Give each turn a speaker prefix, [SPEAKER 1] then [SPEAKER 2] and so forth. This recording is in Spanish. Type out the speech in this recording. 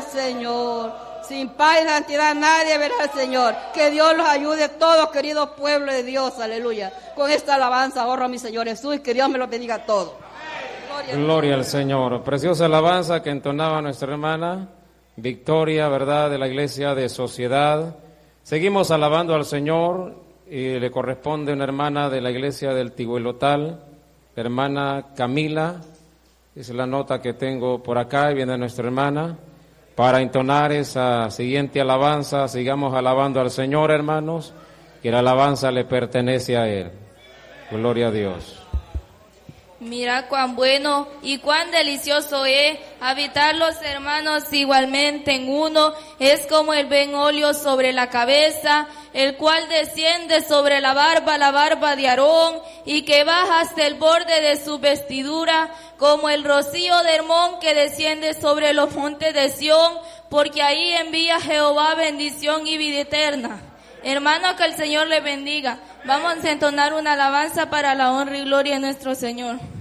[SPEAKER 1] al Señor. Sin paz y santidad nadie verá al Señor. Que Dios los ayude a todos, queridos pueblos de Dios. Aleluya. Con esta alabanza ahorro a mi Señor Jesús y que Dios me lo bendiga a todos.
[SPEAKER 2] Gloria al Señor. Preciosa alabanza que entonaba nuestra hermana Victoria, ¿verdad?, de la Iglesia de Sociedad. Seguimos alabando al Señor y le corresponde una hermana de la Iglesia del Tiguelotal, la hermana Camila. Es la nota que tengo por acá y viene nuestra hermana para entonar esa siguiente alabanza. Sigamos alabando al Señor, hermanos, que la alabanza le pertenece a Él. Gloria a Dios.
[SPEAKER 3] Mira cuán bueno y cuán delicioso es habitar los hermanos igualmente en uno. Es como el buen óleo sobre la cabeza, el cual desciende sobre la barba de Aarón, y que baja hasta el borde de su vestidura, como el rocío de Hermón que desciende sobre los montes de Sión, porque ahí envía Jehová bendición y vida eterna. Hermano, que el Señor le bendiga. Vamos a entonar una alabanza para la honra y gloria de nuestro Señor.